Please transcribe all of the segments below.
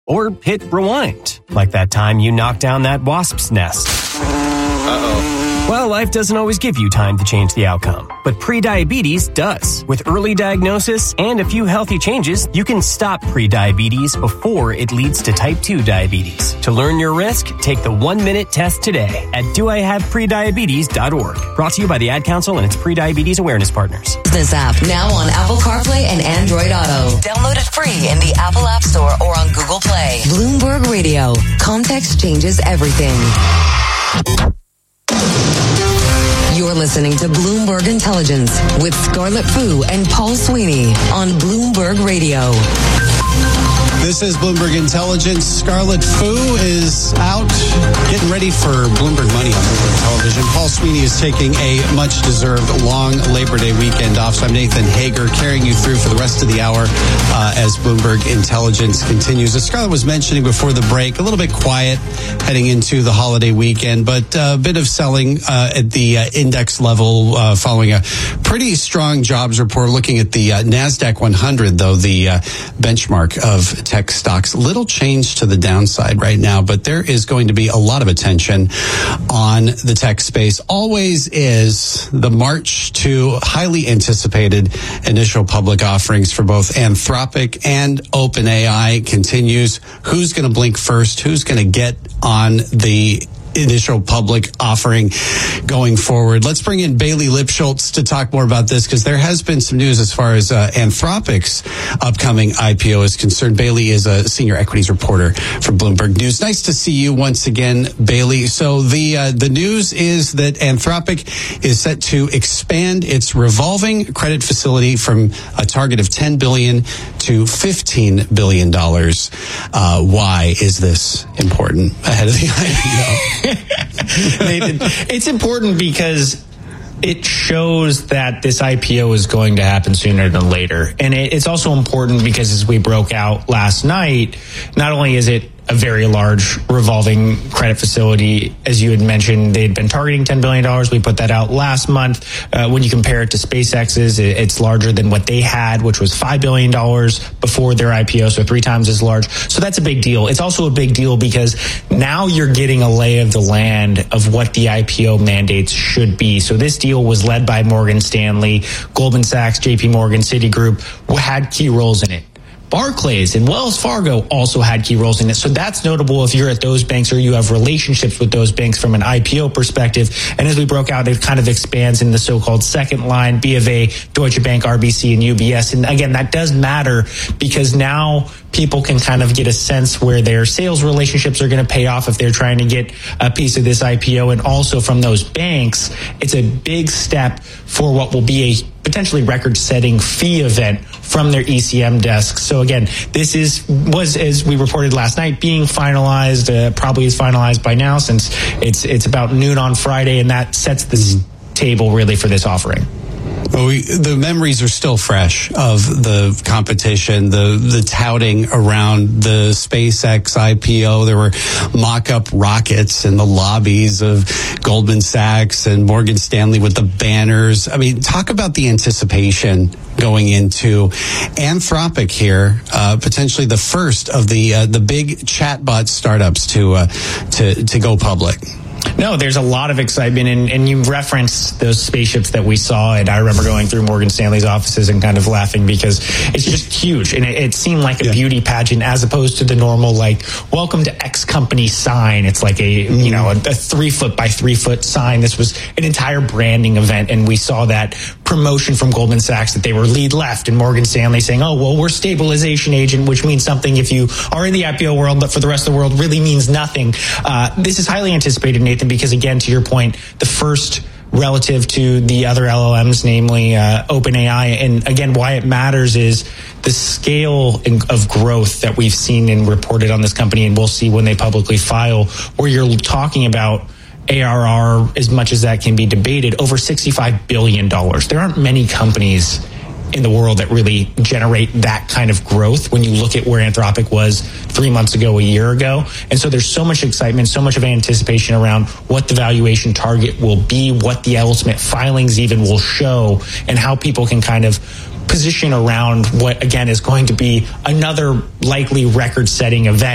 Or hit rewind, like that time you knocked down that wasp's nest. Uh-oh. Well, life doesn't always give you time to change the outcome, but prediabetes does. With early diagnosis and a few healthy changes, you can stop prediabetes before it leads to type 2 diabetes. To learn your risk, take the 1-minute test today at doihaveprediabetes.org. Brought to you by the Ad Council and its pre-diabetes awareness partners. This app now on Apple CarPlay and Android Auto. Download it free in the Apple App Store or on Google Play. Bloomberg Radio. Context changes everything. You're listening to Bloomberg Intelligence with Scarlett Fu and Paul Sweeney on Bloomberg Radio. This is Bloomberg Intelligence. Scarlett Fu is out getting ready for Bloomberg Money on Bloomberg Television. Paul Sweeney is taking a much-deserved long Labor Day weekend off. So I'm Nathan Hager carrying you through for the rest of the hour as Bloomberg Intelligence continues. As Scarlett was mentioning before the break, a little bit quiet heading into the holiday weekend, but a bit of selling at the index level following a pretty strong jobs report. Looking at the NASDAQ 100, though, the benchmark of tech stocks, little change to the downside right now, but there is going to be a lot of attention on the tech space. Always is. The march to highly anticipated initial public offerings for both Anthropic and OpenAI continues. Who's going to blink first? Who's going to get on the initial public offering going forward? Let's bring in Bailey Lipschultz to talk more about this, because there has been some news as far as Anthropic's upcoming IPO is concerned. Bailey is a senior equities reporter for Bloomberg News. Nice to see you once again, Bailey. So the news is that Anthropic is set to expand its revolving credit facility from a target of $10 billion to $15 billion. Why is this important ahead of the IPO? Nathan, it's important because it shows that this IPO is going to happen sooner than later. And it's also important because, as we broke out last night, not only is it a very large revolving credit facility, as you had mentioned, they'd been targeting $10 billion. We put that out last month. When you compare it to SpaceX's, it's larger than what they had, which was $5 billion before their IPO, so 3 times as large. So that's a big deal. It's also a big deal because now you're getting a lay of the land of what the IPO mandates should be. So this deal was led by Morgan Stanley, Goldman Sachs, JP Morgan, Citigroup had key roles in it. Barclays and Wells Fargo also had key roles in it. So that's notable if you're at those banks or you have relationships with those banks from an IPO perspective. And as we broke out, it kind of expands in the so-called second line, B of A, Deutsche Bank, RBC, and UBS. And again, that does matter because now people can kind of get a sense where their sales relationships are going to pay off if they're trying to get a piece of this IPO. And also from those banks, it's a big step for what will be a potentially record-setting fee event from their ECM desks. So again, this was, as we reported last night, being finalized, probably is finalized by now since it's about noon on Friday, and that sets the table really for this offering. Well, the memories are still fresh of the competition, the touting around the SpaceX IPO. There were mock-up rockets in the lobbies of Goldman Sachs and Morgan Stanley with the banners. I mean, talk about the anticipation going into Anthropic here, potentially the first of the big chatbot startups to go public. No, there's a lot of excitement, and you referenced those spaceships that we saw, and I remember going through Morgan Stanley's offices and kind of laughing because it's just huge, and it seemed like a beauty pageant as opposed to the normal, like, welcome to X company sign. It's like a 3-foot by 3-foot sign. This was an entire branding event, and we saw that promotion from Goldman Sachs that they were lead left, and Morgan Stanley saying, oh, well, we're stabilization agent, which means something if you are in the IPO world, but for the rest of the world really means nothing. This is highly anticipated, Nathan, because again, to your point, the first relative to the other LLMs, namely OpenAI. And again, why it matters is the scale of growth that we've seen and reported on this company, and we'll see when they publicly file, where you're talking about ARR, as much as that can be debated, over $65 billion. There aren't many companies in the world that really generate that kind of growth when you look at where Anthropic was 3 months ago, a year ago. And so there's so much excitement, so much of anticipation around what the valuation target will be, what the ultimate filings even will show, and how people can kind of position around what, again, is going to be another likely record-setting event.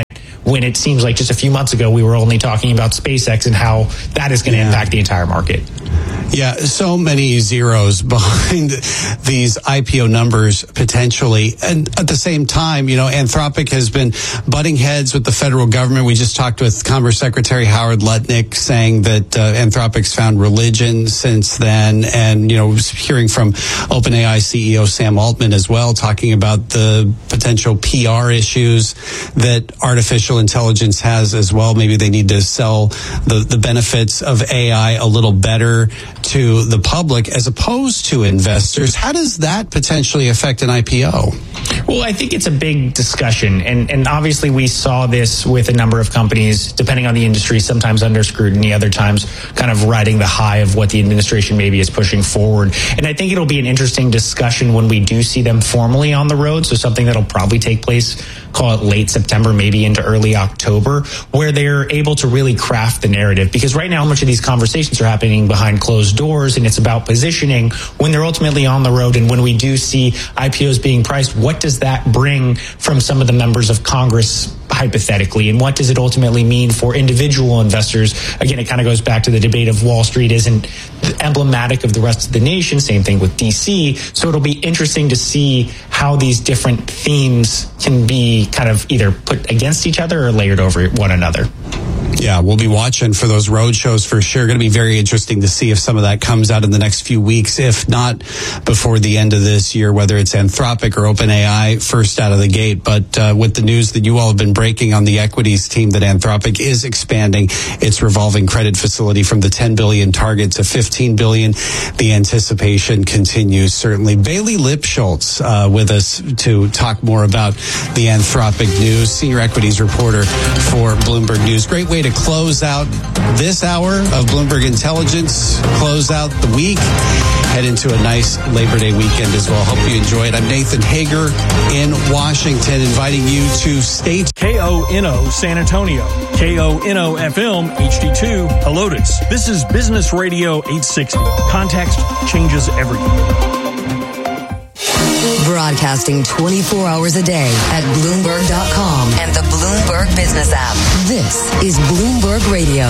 when it seems like just a few months ago we were only talking about SpaceX and how that is going to impact the entire market. Yeah, so many zeros behind these IPO numbers potentially. And at the same time, Anthropic has been butting heads with the federal government. We just talked with Commerce Secretary Howard Lutnick saying that Anthropic's found religion since then. And, hearing from OpenAI CEO Sam Altman as well, talking about the potential PR issues that artificial intelligence has as well. Maybe they need to sell the benefits of AI a little better to the public as opposed to investors. How does that potentially affect an IPO? Well, I think it's a big discussion. And obviously we saw this with a number of companies, depending on the industry, sometimes under scrutiny, other times kind of riding the high of what the administration maybe is pushing forward. And I think it'll be an interesting discussion when we do see them formally on the road. So something that'll probably take place, call it late September, maybe into early October, where they're able to really craft the narrative. Because right now, much of these conversations are happening behind closed doors, and it's about positioning. When they're ultimately on the road and when we do see IPOs being priced, what does that bring from some of the members of Congress hypothetically, and what does it ultimately mean for individual investors? Again, it kind of goes back to the debate of Wall Street isn't emblematic of the rest of the nation. Same thing with DC. So it'll be interesting to see how these different themes can be kind of either put against each other or layered over one another. Yeah, we'll be watching for those road shows for sure. Going to be very interesting to see if some of that comes out in the next few weeks, if not before the end of this year, whether it's Anthropic or OpenAI first out of the gate. But with the news that you all have been breaking on the equities team, that Anthropic is expanding its revolving credit facility from the $10 billion target to $15 billion, the anticipation continues. Certainly. Bailey Lipschultz with us to talk more about the Anthropic news, senior equities reporter for Bloomberg News. Great way to close out this hour of Bloomberg Intelligence, close out the week, head into a nice Labor Day weekend as well. Hope you enjoy it. I'm Nathan Hager in Washington, inviting you to stay tuned. KONO San Antonio, KONO FM HD2 Helotes. This is Business Radio 860. Context changes everything. Broadcasting 24 hours a day at Bloomberg.com and the Bloomberg Business app. This is Bloomberg Radio.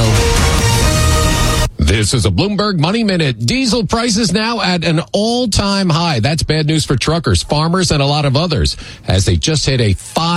This is a Bloomberg Money Minute. Diesel prices now at an all-time high. That's bad news for truckers, farmers, and a lot of others, as they just hit a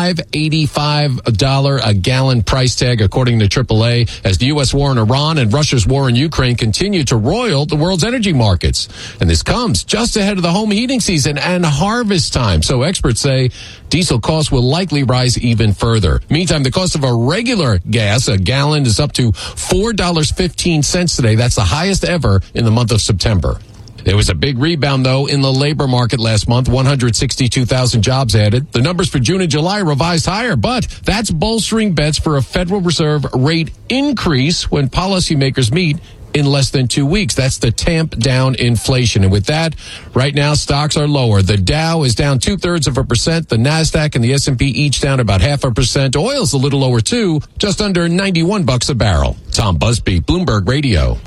$5.85 a gallon price tag, according to AAA, as the U.S. war in Iran and Russia's war in Ukraine continue to roil the world's energy markets. And this comes just ahead of the home heating season and harvest time. So experts say diesel costs will likely rise even further. Meantime, the cost of a regular gas, a gallon, is up to $4.15 today. That's the highest ever in the month of September. There was a big rebound, though, in the labor market last month. 162,000 jobs added. The numbers for June and July revised higher, but that's bolstering bets for a Federal Reserve rate increase when policymakers meet in less than 2 weeks. That's to tamp down inflation. And with that, right now, stocks are lower. The Dow is down 0.2%. The NASDAQ and the S&P each down about 0.5%. Oil's a little lower, too, just under $91 a barrel. Tom Busby, Bloomberg Radio.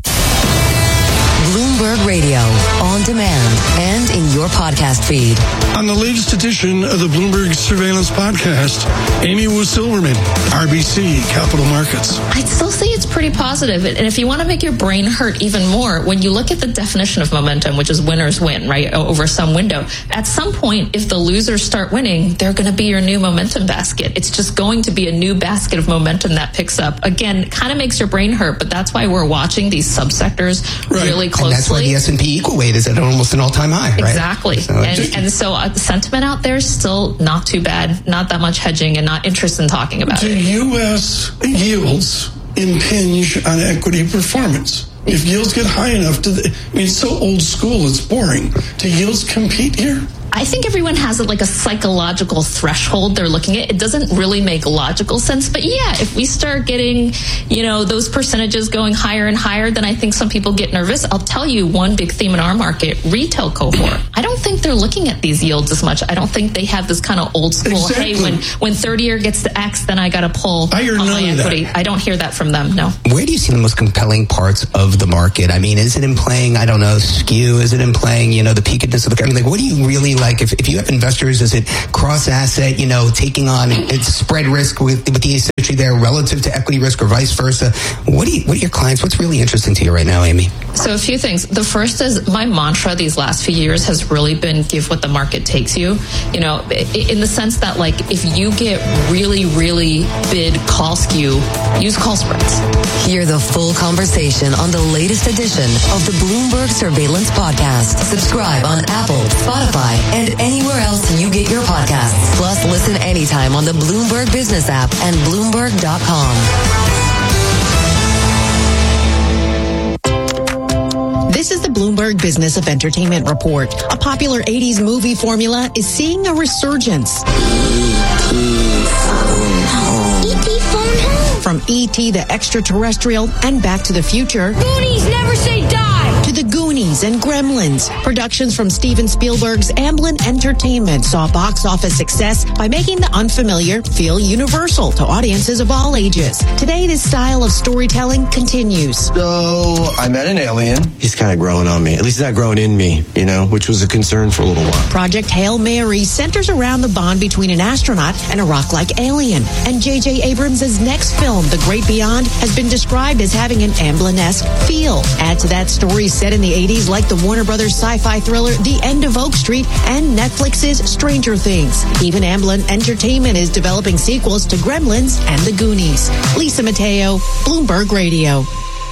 Bloomberg Radio, on demand and in your podcast feed. On the latest edition of the Bloomberg Surveillance Podcast, Amy Wu Silverman, RBC Capital Markets. I'd still say it's pretty positive. And if you want to make your brain hurt even more, when you look at the definition of momentum, which is winners win, right, over some window, at some point, if the losers start winning, they're going to be your new momentum basket. It's just going to be a new basket of momentum that picks up. Again, kind of makes your brain hurt, but that's why we're watching these subsectors really closely. And that's why the S&P equal weight is at almost an all-time high, right? Exactly. So the sentiment out there is still not too bad, not that much hedging, and not interested in talking about it. Do U.S. yields impinge on equity performance? If yields get high enough, it's so old school, it's boring. Do yields compete here? I think everyone has a psychological threshold they're looking at. It doesn't really make logical sense. But yeah, if we start getting, those percentages going higher and higher, then I think some people get nervous. I'll tell you one big theme in our market, retail cohort. I don't think they're looking at these yields as much. I don't think they have this kind of old school, hey, when 30-year gets to X, then I got to pull on my equity. I don't hear that from them, no. Where do you see the most compelling parts of the market? I mean, is it in playing, skew? Is it in playing, the peakedness of the... what do you really like? If you have investors, is it cross-asset, taking on its spread risk with the asymmetry there relative to equity risk or vice versa? What are your clients? What's really interesting to you right now, Amy? So a few things. The first is my mantra these last few years has really been give what the market takes you. In the sense that, like, if you get really, really bid call skew, use call spreads. Hear the full conversation on the latest edition of the Bloomberg Surveillance Podcast. Subscribe on Apple, Spotify, and anywhere else you get your podcasts. Plus, listen anytime on the Bloomberg Business app and Bloomberg.com. This is the Bloomberg Business of Entertainment Report. A popular 80s movie formula is seeing a resurgence. From E.T. the Extraterrestrial and Back to the Future. Goonies never say die! To the Goonies and Gremlins. Productions from Steven Spielberg's Amblin Entertainment saw box office success by making the unfamiliar feel universal to audiences of all ages. Today, this style of storytelling continues. So, I met an alien. He's kind of growing on me. At least he's not growing in me, which was a concern for a little while. Project Hail Mary centers around the bond between an astronaut and a rock-like alien. And J.J. Abrams' next film, The Great Beyond, has been described as having an Amblin-esque feel. Add to that stories set in the 80s like the Warner Brothers sci-fi thriller The End of Oak Street and Netflix's Stranger Things. Even Amblin Entertainment is developing sequels to Gremlins and The Goonies. Lisa Mateo, Bloomberg Radio.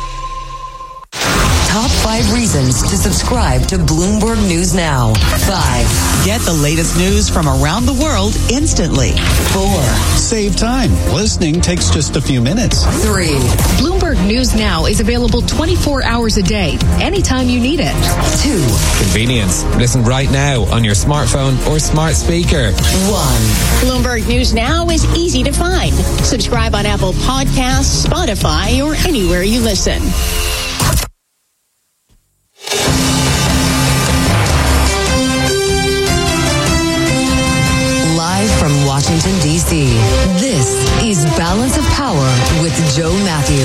Top 5 reasons to subscribe to Bloomberg News Now. 5. Get the latest news from around the world instantly. 4. Save time. Listening takes just a few minutes. 3. Bloomberg News Now is available 24 hours a day, anytime you need it. 2. Convenience. Listen right now on your smartphone or smart speaker. 1. Bloomberg News Now is easy to find. Subscribe on Apple Podcasts, Spotify, or anywhere you listen. From Washington, D.C., this is Balance of Power with Joe Matthew.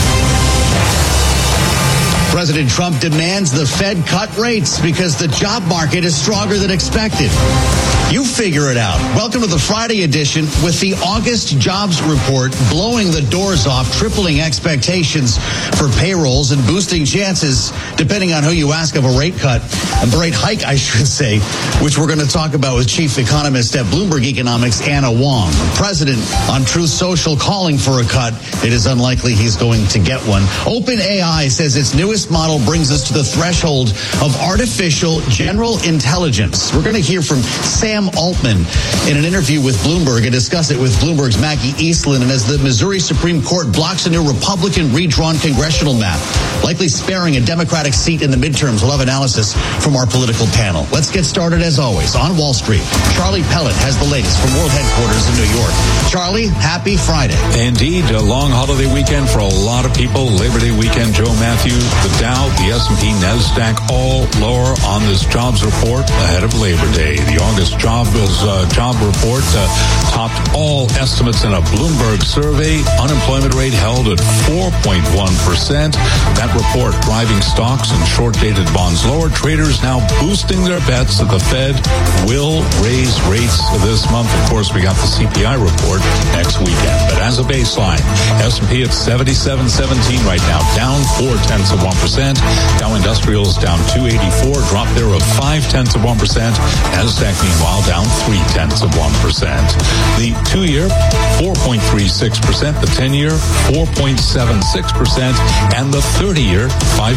President Trump demands the Fed cut rates because the job market is stronger than expected. You figure it out. Welcome to the Friday edition with the August jobs report blowing the doors off, tripling expectations for payrolls and boosting chances, depending on who you ask, of a rate cut, a rate hike, I should say, which we're going to talk about with chief economist at Bloomberg Economics, Anna Wong. The president on Truth Social calling for a cut. It is unlikely he's going to get one. OpenAI says its newest model brings us to the threshold of artificial general intelligence. We're going to hear from Sam Altman in an interview with Bloomberg and discuss it with Bloomberg's Maggie Eastland. And as the Missouri Supreme Court blocks a new Republican redrawn congressional map, likely sparing a Democratic seat in the midterms, we'll have analysis from our political panel. Let's get started, as always, on Wall Street. Charlie Pellet has the latest from World Headquarters in New York. Charlie, happy Friday. Indeed, a long holiday weekend for a lot of people. Labor Day weekend, Joe Matthew, the Dow, the S&P, NASDAQ, all lower on this jobs report ahead of Labor Day. The August job report topped all estimates in a Bloomberg survey. Unemployment rate held at 4.1%. That report driving stocks and short-dated bonds lower. Traders now boosting their bets that the Fed will raise rates this month. Of course, we got the CPI report next weekend. But as a baseline, S&P at 77.17 right now, down 0.4%. Dow Industrials down 284, drop there of 0.5%. NASDAQ meanwhile down 0.3%. The 2-year 4.36%, the 10-year 4.76%, and the 30-year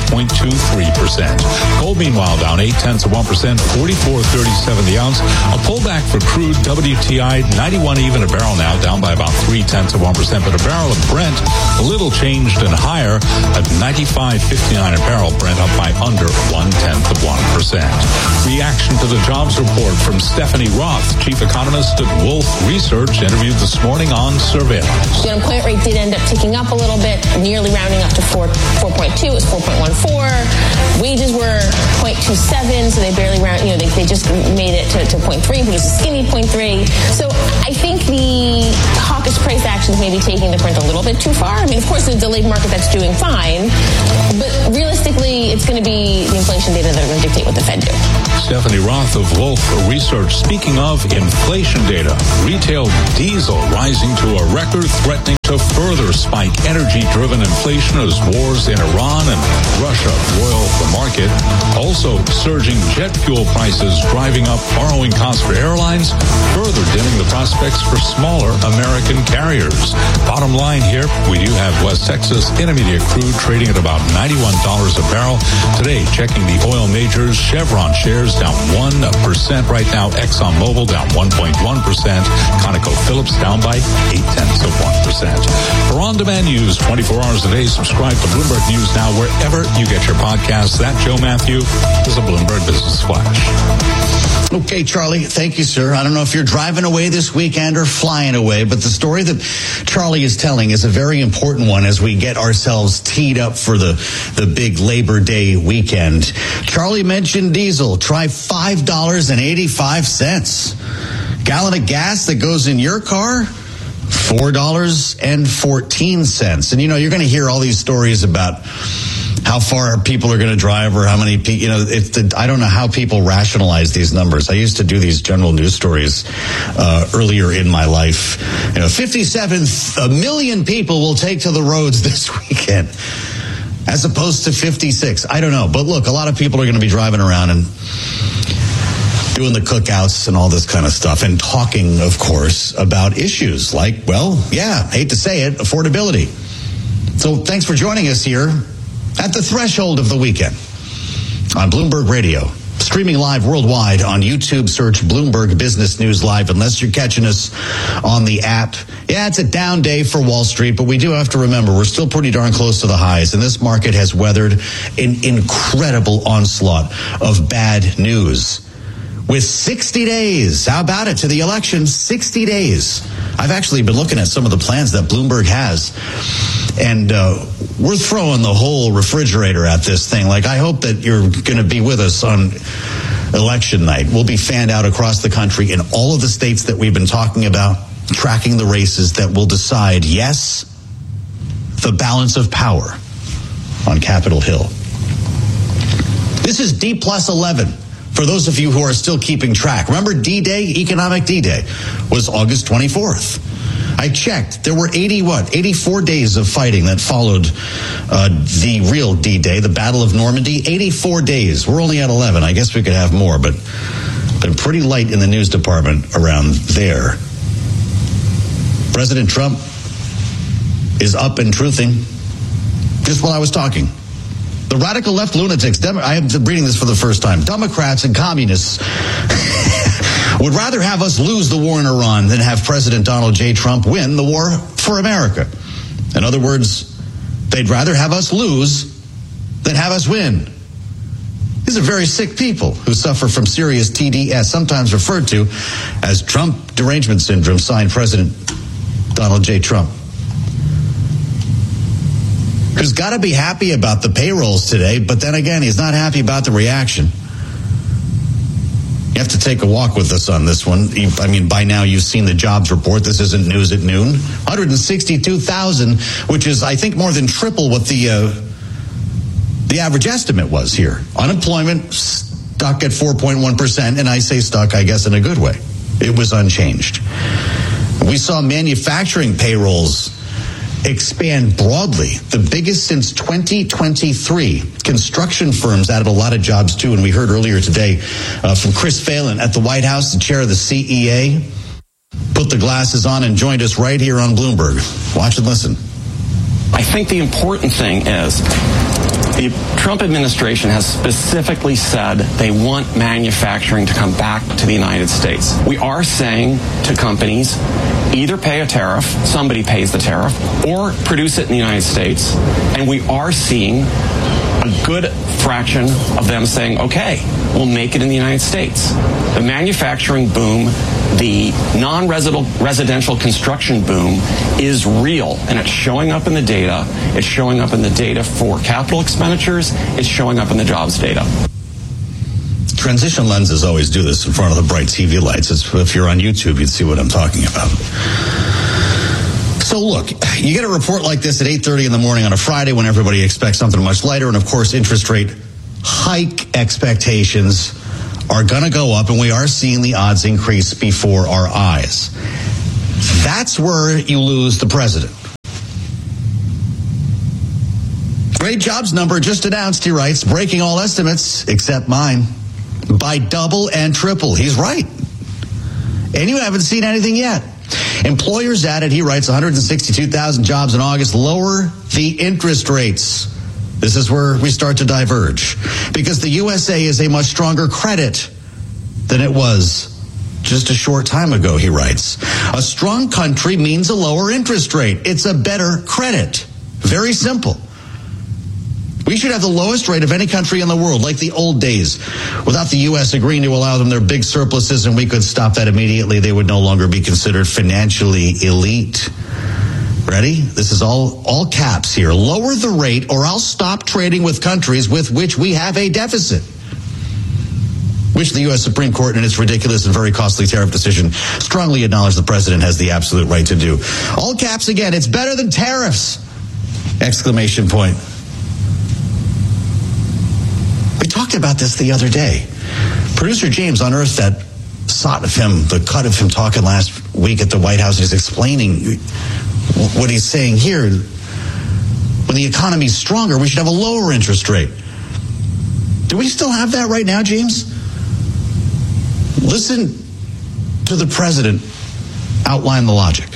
5.23%. Gold meanwhile down 0.8%, 44.37 the ounce. A pullback for crude WTI 91 even a barrel now, down by about 0.3%, but a barrel of Brent a little changed and higher at 95.59 a barrel. Brent up by under 0.1%. Reaction to the jobs report from Stephanie Roth, chief economist at Wolf Research, interviewed this morning on surveillance. The unemployment rate did end up ticking up a little bit, nearly rounding up to 4.2. It was 4.14. Wages were 0.27, so they barely round. They just made it to 0.3, which is a skinny 0.3. So I think the hawkish price actions may be taking the print a little bit too far. I mean, of course, the delayed market that's doing fine, but real estate basically, it's going to be the inflation data that are going to dictate what the Fed do. Stephanie Roth of Wolf Research. Speaking of inflation data, retail diesel rising to a record, threatening to further spike energy-driven inflation as wars in Iran and Russia roil the market. Also, surging jet fuel prices driving up borrowing costs for airlines, further dimming the prospects for smaller American carriers. Bottom line here, we do have West Texas Intermediate crude trading at about $91 a barrel. Today, checking the oil majors, Chevron shares down 1% right now. ExxonMobil down 1.1%. ConocoPhillips down by 0.8%. For on-demand news 24 hours a day, subscribe to Bloomberg News Now wherever you get your podcasts. That, Joe Matthew, is a Bloomberg Business Flash. Okay, Charlie, thank you, sir. I don't know if you're driving away this weekend or flying away, but the story that Charlie is telling is a very important one as we get ourselves teed up for the big Labor Day weekend. Charlie mentioned diesel. Try $5.85. Gallon of gas that goes in your car, $4.14. And, you're going to hear all these stories about how far people are going to drive or how many people, I don't know how people rationalize these numbers. I used to do these general news stories earlier in my life. 57 million people will take to the roads this weekend as opposed to 56. I don't know. But look, a lot of people are going to be driving around and doing the cookouts and all this kind of stuff and talking, of course, about issues like, hate to say it, affordability. So thanks for joining us here at the threshold of the weekend on Bloomberg Radio. Streaming live worldwide on YouTube, search Bloomberg Business News Live, unless you're catching us on the app. Yeah, it's a down day for Wall Street, but we do have to remember we're still pretty darn close to the highs, and this market has weathered an incredible onslaught of bad news. With 60 days, how about it, to the election? 60 days. I've actually been looking at some of the plans that Bloomberg has, and we're throwing the whole refrigerator at this thing. Like, I hope that you're going to be with us on election night. We'll be fanned out across the country in all of the states that we've been talking about, tracking the races that will decide, yes, the balance of power on Capitol Hill. This is D+11. For those of you who are still keeping track, remember D-Day, Economic D-Day, was August 24th. I checked. There were 84 days of fighting that followed the real D-Day, the Battle of Normandy. 84 days. We're only at 11. I guess we could have more, but been pretty light in the news department around there. President Trump is up and truthing just while I was talking. The radical left lunatics, I am reading this for the first time, Democrats and communists would rather have us lose the war in Iran than have President Donald J. Trump win the war for America. In other words, they'd rather have us lose than have us win. These are very sick people who suffer from serious TDS, sometimes referred to as Trump derangement syndrome, signed President Donald J. Trump. Who's got to be happy about the payrolls today, but then again, he's not happy about the reaction. You have to take a walk with us on this one. I mean, by now you've seen the jobs report. This isn't news at noon. 162,000, which is, I think, more than triple what the average estimate was here. Unemployment stuck at 4.1%, and I say stuck, I guess, in a good way. It was unchanged. We saw manufacturing payrolls expand broadly, the biggest since 2023. Construction firms added a lot of jobs too, and we heard earlier today from Chris Phelan at the White House, the chair of the CEA, put the glasses on and joined us right here on Bloomberg. Watch and listen. I think the important thing is the Trump administration has specifically said they want manufacturing to come back to the United States. We are saying to companies, either pay a tariff, somebody pays the tariff, or produce it in the United States. And we are seeing a good fraction of them saying, okay, we'll make it in the United States. The manufacturing boom, the non-residential construction boom is real, and it's showing up in the data. It's showing up in the data for capital expenditures. It's showing up in the jobs data. Transition lenses always do this in front of the bright TV lights. If you're on YouTube, you'd see what I'm talking about. So So look, you get a report like this at 8:30 in the morning on a Friday when everybody expects something much lighter. And of course, interest rate hike expectations are going to go up, and we are seeing the odds increase before our eyes. That's where you lose the president. Great jobs number just announced, he writes, breaking all estimates except mine by double and triple. He's right. And you haven't seen anything yet. Employers added, he writes, 162,000 jobs in August. Lower the interest rates. This is where we start to diverge, because the USA is a much stronger credit than it was just a short time ago, he writes. A strong country means a lower interest rate. It's a better credit. Very simple. We should have the lowest rate of any country in the world, like the old days, without the U.S. agreeing to allow them their big surpluses, and we could stop that immediately. They would no longer be considered financially elite. Ready? This is all caps here. Lower the rate, or I'll stop trading with countries with which we have a deficit, which the U.S. Supreme Court, in its ridiculous and very costly tariff decision, strongly acknowledged the president has the absolute right to do. All caps again. It's better than tariffs! Exclamation point. We talked about this the other day. Producer James unearthed that the cut of him talking last week at the White House. He's explaining what he's saying here. When the economy's stronger, we should have a lower interest rate. Do we still have that right now, James? Listen to the president outline the logic.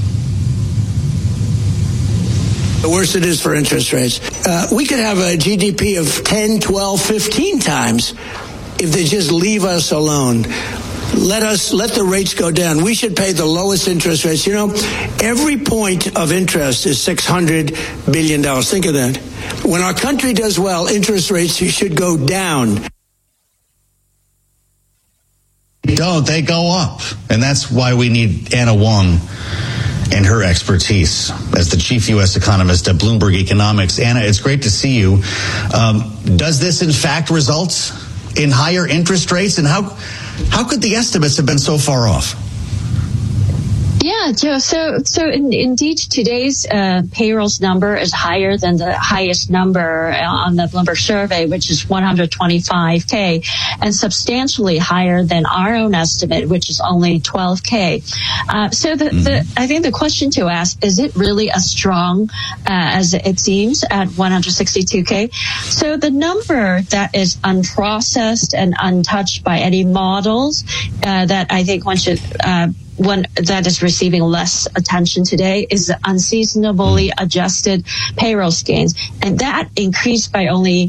The worse it is for interest rates. We could have a GDP of 10, 12, 15 times if they just leave us alone. Let the rates go down. We should pay the lowest interest rates. You know, every point of interest is $600 billion. Think of that. When our country does well, interest rates should go down. Don't. They go up. And that's why we need Anna Wong and her expertise as the chief U.S. economist at Bloomberg Economics. Anna, it's great to see you. Does this, in fact, result in higher interest rates? And how could the estimates have been so far off? Yeah, Joe. So indeed, today's payrolls number is higher than the highest number on the Bloomberg survey, which is 125K, and substantially higher than our own estimate, which is only 12K. I think the question to ask, is it really as strong as it seems at 162K? So the number that is unprocessed and untouched by any models that I think one should one that is receiving less attention today is the unseasonably adjusted payroll gains, and that increased by only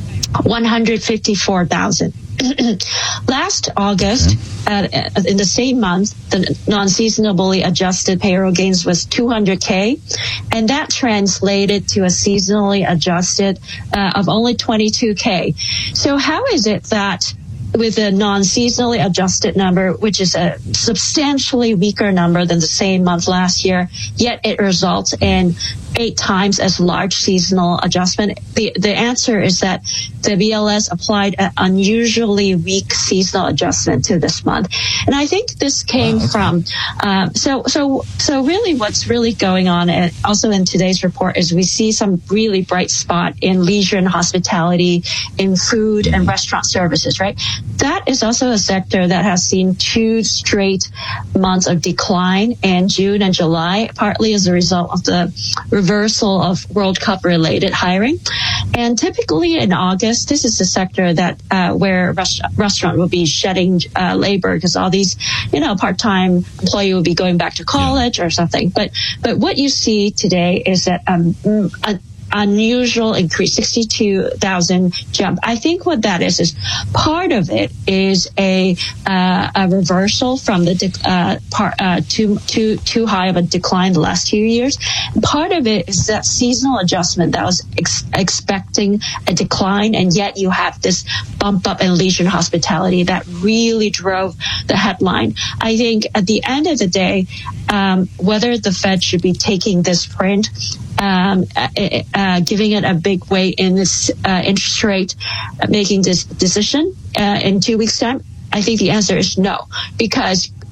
154,000. Last August, in the same month, the non-seasonably adjusted payroll gains was 200K, and that translated to a seasonally adjusted of only 22K. So how is it that with a non-seasonally adjusted number, which is a substantially weaker number than the same month last year, yet it results in 8 times as large seasonal adjustment? The answer is that the BLS applied an unusually weak seasonal adjustment to this month. And I think this came from, so really what's really going on also in today's report is we see some really bright spot in leisure and hospitality, in food and restaurant services, right? That is also a sector that has seen 2 straight months of decline in June and July, partly as a result of the reversal of World Cup related hiring. And typically in August, this is the sector that where restaurant will be shedding labor because all these, part-time employee will be going back to college or something. But what you see today is that unusual increase, 62,000 jump. I think what that is part of it is a reversal from the too high of a decline the last few years. Part of it is that seasonal adjustment that was expecting a decline, and yet you have this bump up in leisure and hospitality that really drove the headline. I think at the end of the day, whether the Fed should be taking this print, giving it a big weight in this interest rate, making this decision in 2 weeks' time, I think the answer is no, because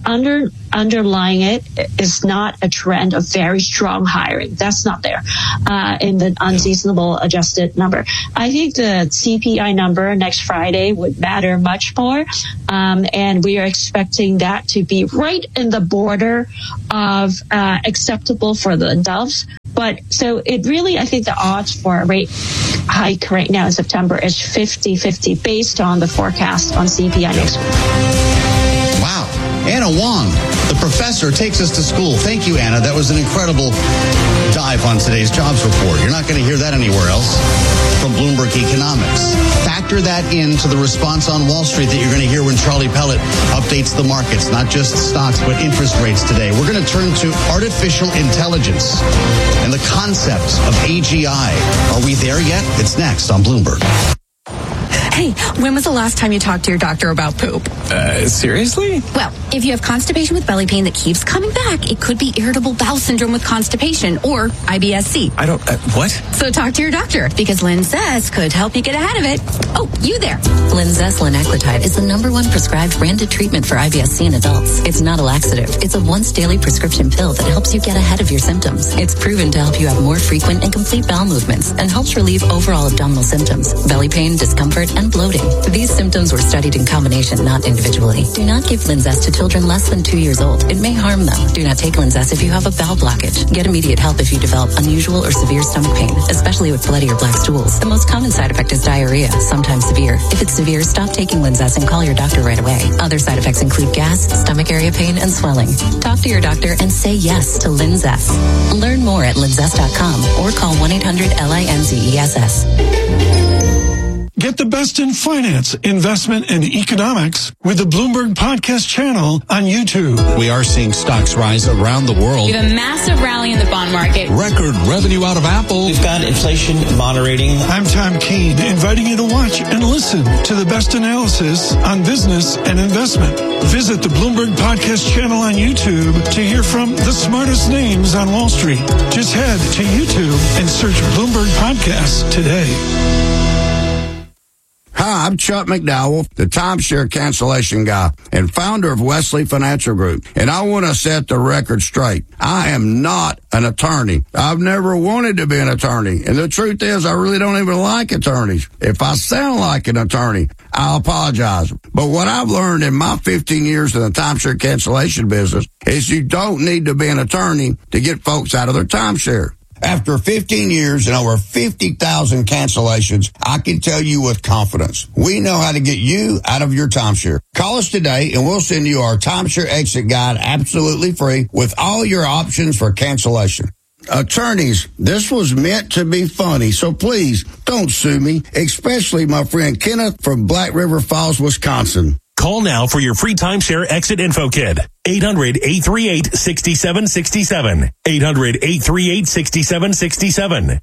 underlying it is not a trend of very strong hiring. That's not there in the unseasonable adjusted number. I think the CPI number next Friday would matter much more, and we are expecting that to be right in the border of acceptable for the doves. But so it really, I think the odds for a rate hike right now in September is 50-50 based on the forecast on CPI next week. Wow. Anna Wong, the professor, takes us to school. Thank you, Anna. That was an incredible dive on today's jobs report. You're not going to hear that anywhere else from Bloomberg Economics. Factor that into the response on Wall Street that you're going to hear when Charlie Pellet updates the markets, not just stocks, but interest rates today. We're going to turn to artificial intelligence and the concept of AGI. Are we there yet? It's next on Bloomberg. Hey, when was the last time you talked to your doctor about poop? Seriously? Well, if you have constipation with belly pain that keeps coming back, it could be irritable bowel syndrome with constipation or IBS-C. I don't, what? So talk to your doctor because Linzess could help you get ahead of it. Oh, you there. Linzess linaclotide is the #1 prescribed branded treatment for IBS-C in adults. It's not a laxative. It's a once daily prescription pill that helps you get ahead of your symptoms. It's proven to help you have more frequent and complete bowel movements and helps relieve overall abdominal symptoms, belly pain, discomfort, and bloating. These symptoms were studied in combination, not individually. Do not give Linzess to children less than 2 years old. It may harm them. Do not take Linzess if you have a bowel blockage. Get immediate help if you develop unusual or severe stomach pain, especially with bloody or black stools. The most common side effect is diarrhea, sometimes severe. If it's severe, stop taking Linzess and call your doctor right away. Other side effects include gas, stomach area pain, and swelling. Talk to your doctor and say yes to Linzess. Learn more at linzess.com or call 1-800-LINZESS. Get the best in finance, investment, and economics with the Bloomberg Podcast channel on YouTube. We are seeing stocks rise around the world. We have a massive rally in the bond market. Record revenue out of Apple. We've got inflation moderating. I'm Tom Keene, inviting you to watch and listen to the best analysis on business and investment. Visit the Bloomberg Podcast channel on YouTube to hear from the smartest names on Wall Street. Just head to YouTube and search Bloomberg Podcasts today. Hi, I'm Chuck McDowell, the timeshare cancellation guy and founder of Wesley Financial Group. And I want to set the record straight. I am not an attorney. I've never wanted to be an attorney. And the truth is, I really don't even like attorneys. If I sound like an attorney, I'll apologize. But what I've learned in my 15 years in the timeshare cancellation business is you don't need to be an attorney to get folks out of their timeshare. After 15 years and over 50,000 cancellations, I can tell you with confidence, we know how to get you out of your timeshare. Call us today and we'll send you our timeshare exit guide absolutely free with all your options for cancellation. Attorneys, this was meant to be funny, so please don't sue me, especially my friend Kenneth from Black River Falls, Wisconsin. Call now for your free timeshare exit info kit. 800-838-6767. 800-838-6767.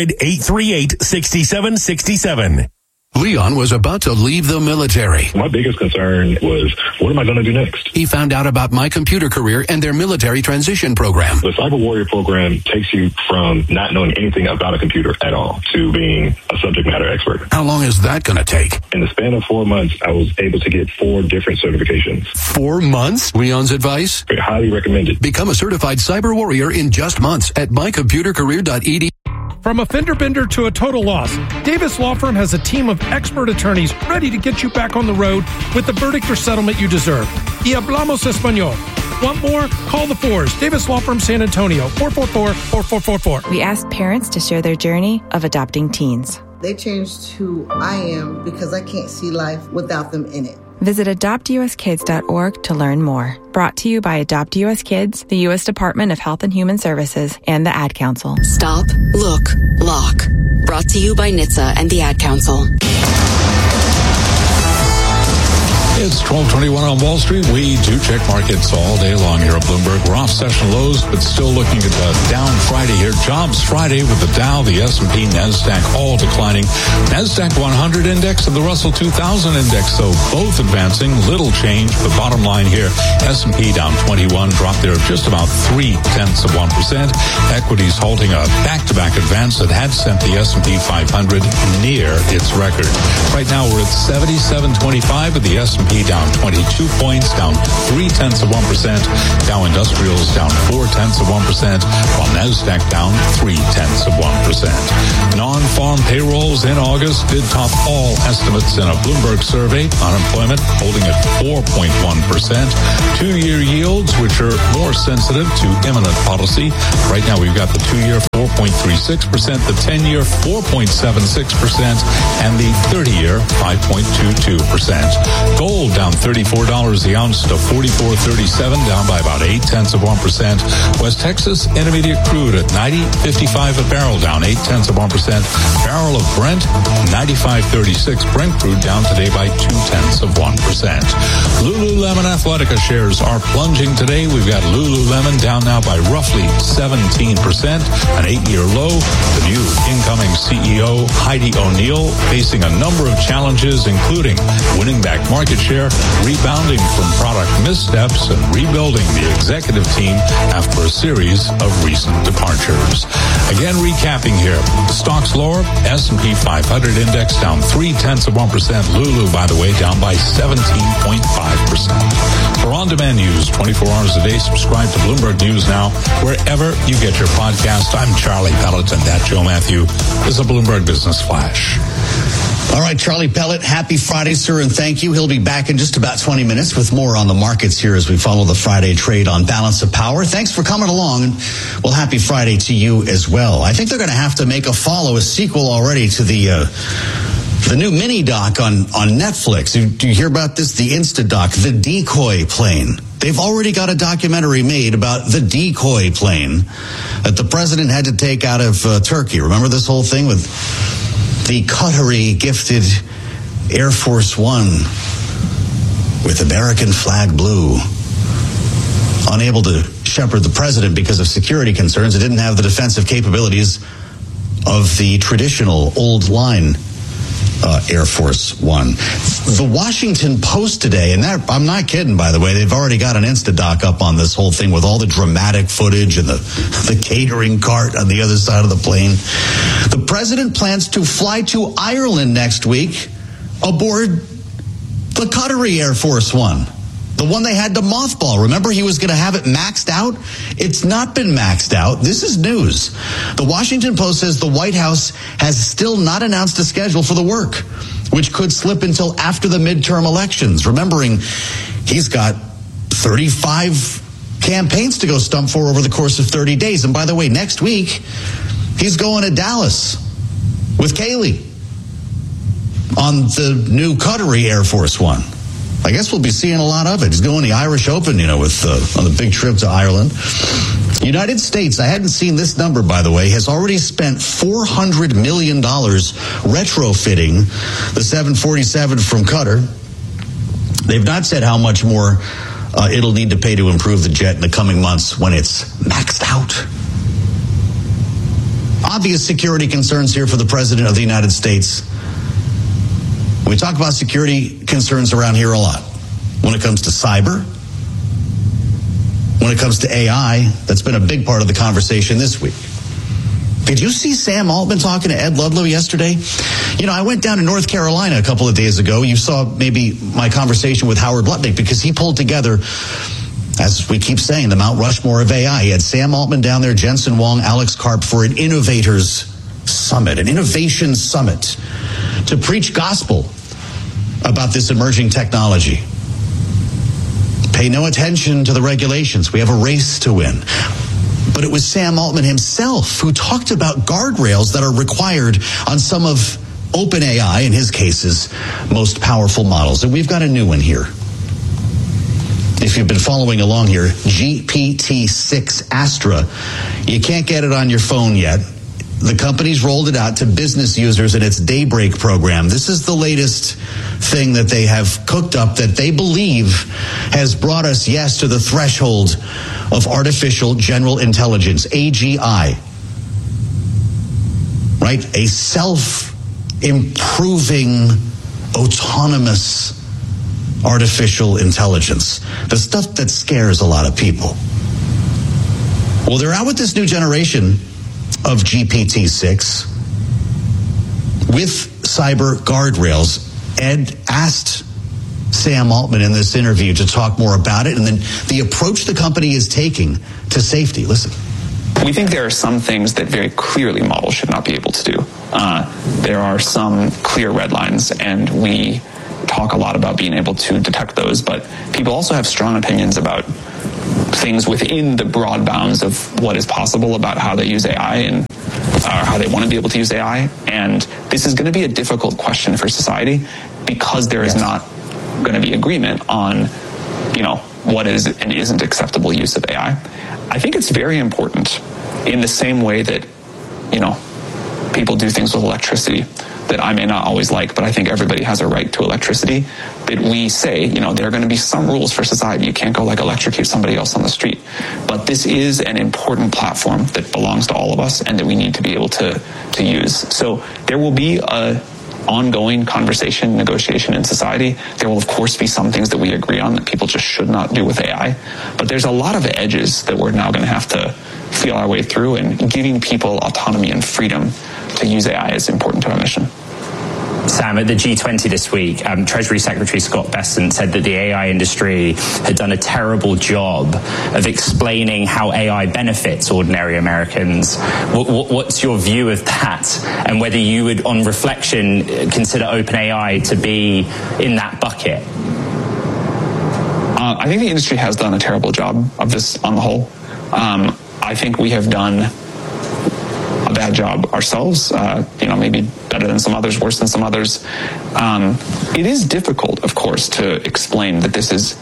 800-838-6767. Leon was about to leave the military. My biggest concern was, what am I going to do next? He found out about My Computer Career and their military transition program. The Cyber Warrior program takes you from not knowing anything about a computer at all to being a subject matter expert. How long is that going to take? In the span of 4 months, I was able to get 4 different certifications. 4 months? Leon's advice? I highly recommend it. Become a certified Cyber Warrior in just months at mycomputercareer.edu. From a fender bender to a total loss, Davis Law Firm has a team of expert attorneys ready to get you back on the road with the verdict or settlement you deserve. Y hablamos español. Want more? Call the Fours. Davis Law Firm San Antonio, 444-4444. We asked parents to share their journey of adopting teens. They changed who I am because I can't see life without them in it. Visit adoptuskids.org to learn more. Brought to you by Adopt US Kids, the U.S. Department of Health and Human Services, and the Ad Council. Stop, look, lock. Brought to you by NHTSA and the Ad Council. It's 12:21 on Wall Street. We do check markets all day long here at Bloomberg. We're off session lows, but still looking at down Friday here. Jobs Friday with the Dow, the S&P, NASDAQ all declining. NASDAQ 100 index and the Russell 2000 index, so both advancing. Little change, but bottom line here, S&P down 21, dropped there just about 0.3%. Equities holding a back-to-back advance that had sent the S&P 500 near its record. Right now we're at 77.25 with the S&P down 22 points, down 0.3%. Dow Industrials down 0.4%, while NASDAQ down 0.3%. Non-farm payrolls in August did top all estimates in a Bloomberg survey. Unemployment holding at 4.1%. Two-year yields, which are more sensitive to imminent policy. Right now we've got the 2-year 4.36%, the 10-year 4.76%, and the 30-year 5.22%. Gold down $34 the ounce to $44.37, down by about 0.8%. West Texas Intermediate crude at $90.55 a barrel, down 0.8%. Barrel of Brent, $95.36. Brent crude down today by 0.2%. Lululemon Athletica shares are plunging today. We've got Lululemon down now by roughly 17%, an 8-year low. The new incoming CEO, Heidi O'Neill, facing a number of challenges, including winning back market share, rebounding from product missteps, and rebuilding the executive team after a series of recent departures. Again, recapping here, stocks lower, S&P 500 index down 0.3%. Lulu, by the way, down by 17.5%. For on-demand news 24 hours a day, subscribe to Bloomberg News Now wherever you get your podcast. I'm Charlie Pelleton. That Joe Matthew is a Bloomberg Business Flash. All right, Charlie Pellet, happy Friday, sir, and thank you. He'll be back in just about 20 minutes with more on the markets here as we follow the Friday trade on Balance of Power. Thanks for coming along, and well, happy Friday to you as well. I think they're going to have to make a sequel already to the new mini doc on Netflix. Do you hear about this? The Instadoc, the decoy plane. They've already got a documentary made about the decoy plane that the president had to take out of Turkey. Remember this whole thing with the Qatari gifted Air Force One with American flag blue, unable to shepherd the president because of security concerns. It didn't have the defensive capabilities of the traditional old line Air Force One. The Washington Post today, and that, I'm not kidding, by the way, they've already got an Instadoc up on this whole thing with all the dramatic footage and the catering cart on the other side of the plane. The president plans to fly to Ireland next week aboard the Qatari Air Force One. The one they had to mothball. Remember, he was going to have it maxed out? It's not been maxed out. This is news. The Washington Post says the White House has still not announced a schedule for the work, which could slip until after the midterm elections. Remembering, he's got 35 campaigns to go stump for over the course of 30 days. And by the way, next week, he's going to Dallas with Kayleigh on the new Qatari Air Force One. I guess we'll be seeing a lot of it. He's going to the Irish Open, with on the big trip to Ireland. United States, I hadn't seen this number, by the way, has already spent $400 million retrofitting the 747 from Qatar. They've not said how much more it'll need to pay to improve the jet in the coming months when it's maxed out. Obvious security concerns here for the President of the United States. We talk about security concerns around here a lot. When it comes to cyber, when it comes to AI, that's been a big part of the conversation this week. Did you see Sam Altman talking to Ed Ludlow yesterday? I went down to North Carolina a couple of days ago. You saw maybe my conversation with Howard Lutnick because he pulled together, as we keep saying, the Mount Rushmore of AI. He had Sam Altman down there, Jensen Huang, Alex Karp for an innovators summit, an innovation summit to preach gospel about this emerging technology. Pay no attention to the regulations. We have a race to win. But it was Sam Altman himself who talked about guardrails that are required on some of OpenAI, in his case's most powerful models. And we've got a new one here. If you've been following along here, GPT-6 Astra. You can't get it on your phone yet. the company's rolled it out to business users in its Daybreak program. This is the latest thing that they have cooked up that they believe has brought us, yes, to the threshold of artificial general intelligence, AGI. Right? A self-improving, autonomous artificial intelligence. The stuff that scares a lot of people. Well, they're out with this new generation of GPT-6 with cyber guardrails. Ed asked Sam Altman in this interview to talk more about it and then the approach the company is taking to safety. Listen. We think there are some things that very clearly models should not be able to do. There are some clear red lines, and we talk a lot about being able to detect those, but people also have strong opinions about things within the broad bounds of what is possible about how they use AI and how they want to be able to use AI. And this is going to be a difficult question for society because there is not going to be agreement on, what is and isn't acceptable use of AI. I think it's very important in the same way that, people do things with electricity that I may not always like, but I think everybody has a right to electricity, that we say, there are going to be some rules for society. You can't go electrocute somebody else on the street. But this is an important platform that belongs to all of us and that we need to be able to use. So there will be a ongoing conversation, negotiation in society. There will, of course, be some things that we agree on that people just should not do with AI. But there's a lot of edges that we're now going to have to feel our way through, and giving people autonomy and freedom to use AI is important to our mission. Sam, at the G20 this week, Treasury Secretary Scott Bessent said that the AI industry had done a terrible job of explaining how AI benefits ordinary Americans. What's your view of that, and whether you would, on reflection, consider OpenAI to be in that bucket? I think the industry has done a terrible job of this on the whole. I think we have done a bad job ourselves, maybe better than some others, worse than some others. It is difficult, of course, to explain that this is,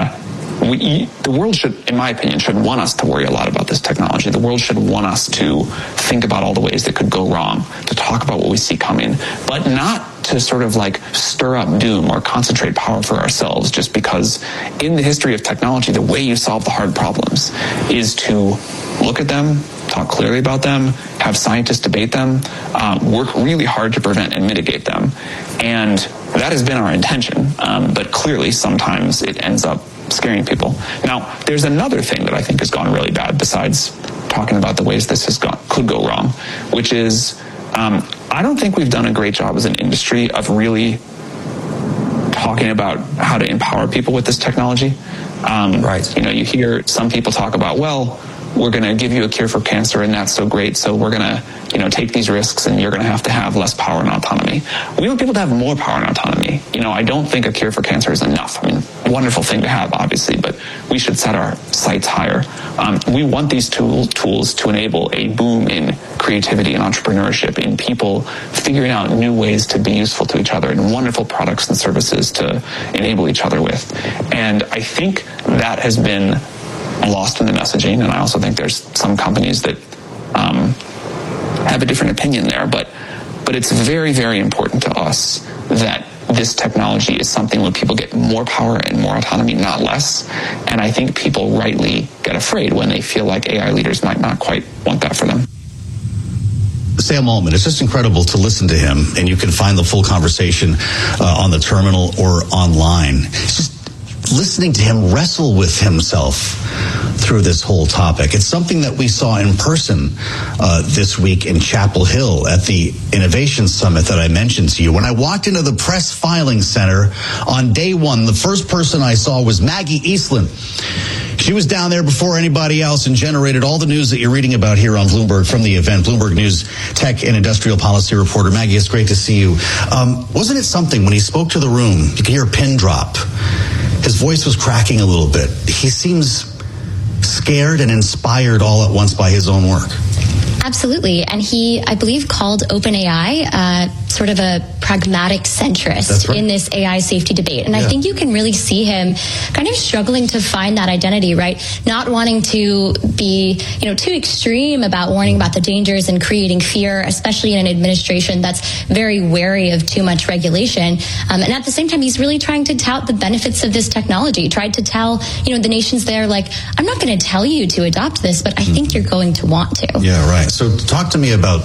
the world should, in my opinion, should want us to worry a lot about this technology. The world should want us to think about all the ways that could go wrong, to talk about what we see coming, but not to sort of stir up doom or concentrate power for ourselves, just because in the history of technology, the way you solve the hard problems is to look at them, talk clearly about them, have scientists debate them, work really hard to prevent and mitigate them. And that has been our intention, but clearly sometimes it ends up scaring people. Now, there's another thing that I think has gone really bad besides talking about the ways this could go wrong, which is I don't think we've done a great job as an industry of really talking about how to empower people with this technology. Right. You hear some people talk about, well, we're going to give you a cure for cancer and that's so great, so we're going to take these risks and you're going to have less power and autonomy. We want people to have more power and autonomy. I don't think a cure for cancer is enough. I mean, wonderful thing to have, obviously, but we should set our sights higher. We want these tools to enable a boom in creativity and entrepreneurship, in people figuring out new ways to be useful to each other, and wonderful products and services to enable each other with. And I think that has been lost in the messaging, and I also think there's some companies that have a different opinion there, but it's very, very important to us that this technology is something where people get more power and more autonomy, not less. And I think people rightly get afraid when they feel like AI leaders might not quite want that for them. Sam Altman, it's just incredible to listen to him, and you can find the full conversation on the terminal or online. It's just listening to him wrestle with himself through this whole topic. It's something that we saw in person this week in Chapel Hill at the Innovation Summit that I mentioned to you. When I walked into the Press Filing Center on day one, the first person I saw was Maggie Eastland. She was down there before anybody else and generated all the news that you're reading about here on Bloomberg from the event. Bloomberg News tech and industrial policy reporter. Maggie, it's great to see you. Wasn't it something when he spoke to the room, you could hear a pin drop. His voice was cracking a little bit. He seems scared and inspired all at once by his own work. Absolutely. And he, I believe, called OpenAI sort of a pragmatic centrist in this AI safety debate. And I think you can really see him kind of struggling to find that identity, right? Not wanting to be, too extreme about warning about the dangers and creating fear, especially in an administration that's very wary of too much regulation. And at the same time, he's really trying to tout the benefits of this technology, tried to tell, the nations there, like, I'm not going to tell you to adopt this, but I think you're going to want to. Yeah, right. So talk to me about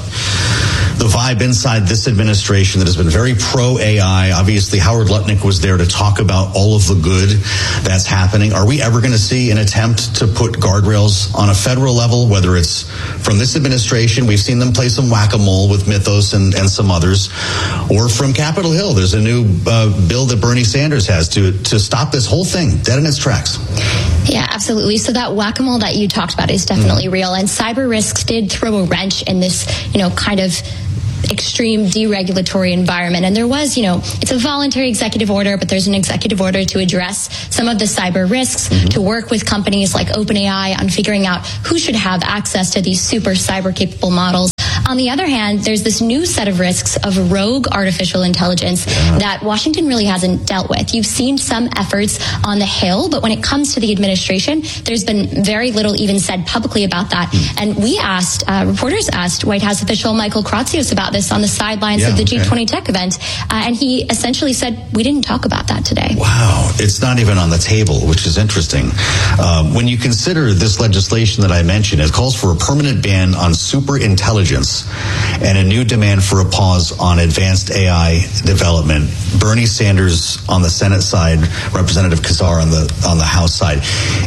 the vibe inside this administration that has been very pro-AI. Obviously, Howard Lutnick was there to talk about all of the good that's happening. Are we ever going to see an attempt to put guardrails on a federal level, whether it's from this administration? We've seen them play some whack-a-mole with Mythos and some others, or from Capitol Hill. There's a new bill that Bernie Sanders has to stop this whole thing dead in its tracks. Yeah, absolutely. So that whack-a-mole that you talked about is definitely real. And cyber risks did throw a wrench in this, kind of extreme deregulatory environment. And there was, it's a voluntary executive order, but there's an executive order to address some of the cyber risks, to work with companies like OpenAI on figuring out who should have access to these super cyber capable models. On the other hand, there's this new set of risks of rogue artificial intelligence that Washington really hasn't dealt with. You've seen some efforts on the Hill, but when it comes to the administration, there's been very little even said publicly about that. And we asked, reporters asked White House official Michael Kratsios about this on the sidelines of the G20 Tech event, and he essentially said, we didn't talk about that today. Wow, it's not even on the table, which is interesting. When you consider this legislation that I mentioned, it calls for a permanent ban on super intelligence and a new demand for a pause on advanced AI development. Bernie Sanders on the Senate side, Representative Kazar on the House side.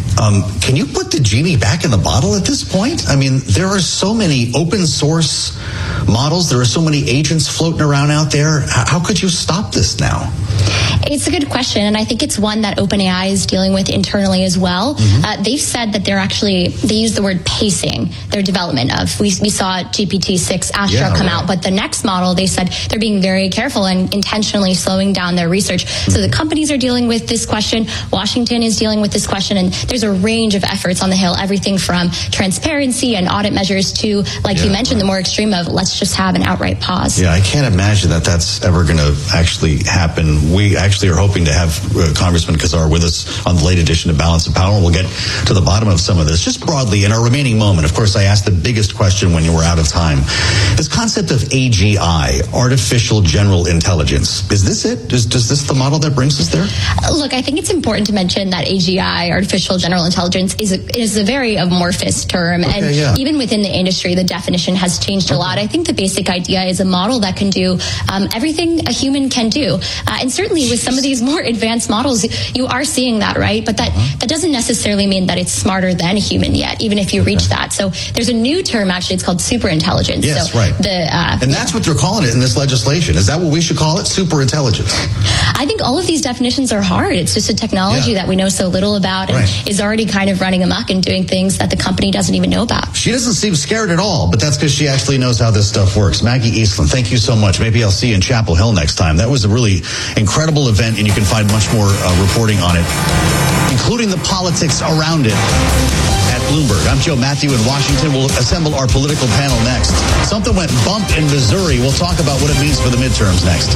Can you put the genie back in the bottle at this point? I mean, there are so many open source models. There are so many agents floating around out there. How could you stop this now? It's a good question, and I think it's one that OpenAI is dealing with internally as well. They've said that they use the word pacing their development of. We saw GPT-6 Astra come out, but the next model, they said they're being very careful and intentionally slowing down their research. So the companies are dealing with this question. Washington is dealing with this question, and there's a range of efforts on the Hill, everything from transparency and audit measures to, like you mentioned, the more extreme of let's just have an outright pause. Yeah, I can't imagine that that's ever going to actually happen. We actually are hoping to have Congressman Kazar with us on the late edition of Balance of Power. We'll get to the bottom of some of this. Just broadly, in our remaining moment, of course, I asked the biggest question when you were out of time. This concept of AGI, Artificial General Intelligence, is this it? Is this the model that brings us there? Look, I think it's important to mention that AGI, Artificial General Intelligence, is a very amorphous term. Even within the industry, the definition has changed a lot. I think the basic idea is a model that can do everything a human can do. And certainly with some of these more advanced models, you are seeing that, right? But that doesn't necessarily mean that it's smarter than a human yet, even if you reach that. So there's a new term, actually, it's called super intelligence. Yes, right. And that's what they're calling it in this legislation. Is that what we should call it? Super intelligence? I think all of these definitions are hard. It's just a technology that we know so little about and is already kind of running amok and doing things that the company doesn't even know about. She doesn't seem scared at all, but that's because she actually knows how this stuff works. Maggie Eastland, thank you so much. Maybe I'll see you in Chapel Hill next time. That was a really incredible event, and you can find much more reporting on it, including the politics around it, at Bloomberg. I'm Joe Matthew in Washington. We'll assemble our political panel next. Something went bump in Missouri. We'll talk about what it means for the midterms next.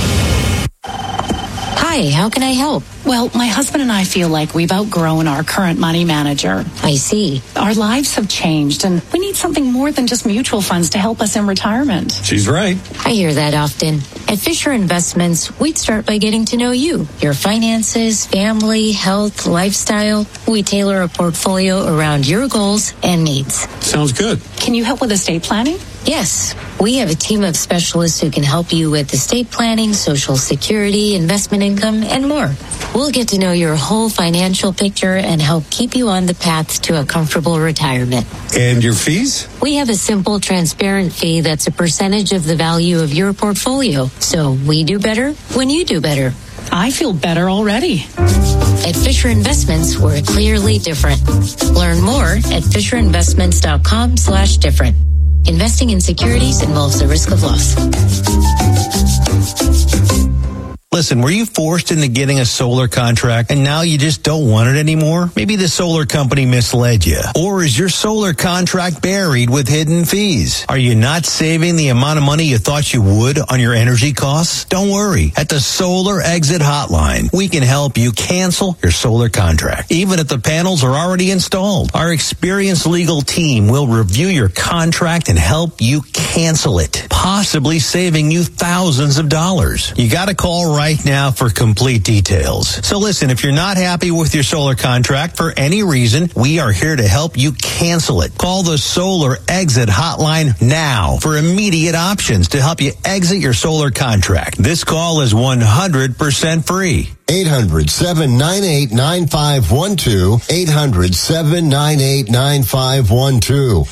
Hi, how can I help? Well, my husband and I feel like we've outgrown our current money manager. I see. Our lives have changed, and we need something more than just mutual funds to help us in retirement. She's right. I hear that often. At Fisher Investments, we'd start by getting to know you, your finances, family, health, lifestyle. We tailor a portfolio around your goals and needs. Sounds good. Can you help with estate planning? Yes, we have a team of specialists who can help you with estate planning, Social Security, investment income, and more. We'll get to know your whole financial picture and help keep you on the path to a comfortable retirement. And your fees? We have a simple, transparent fee that's a percentage of the value of your portfolio. So we do better when you do better. I feel better already. At Fisher Investments, we're clearly different. Learn more at FisherInvestments.com/different. Investing in securities involves the risk of loss. Listen, were you forced into getting a solar contract and now you just don't want it anymore? Maybe the solar company misled you. Or is your solar contract buried with hidden fees? Are you not saving the amount of money you thought you would on your energy costs? Don't worry. At the Solar Exit Hotline, we can help you cancel your solar contract, even if the panels are already installed. Our experienced legal team will review your contract and help you cancel it, possibly saving you thousands of dollars. You got to call right now for complete details. So listen, if you're not happy with your solar contract for any reason, we are here to help you cancel it. Call the Solar Exit Hotline now for immediate options to help you exit your solar contract. This call is 100% free. 800-798-9512. 800-798-9512.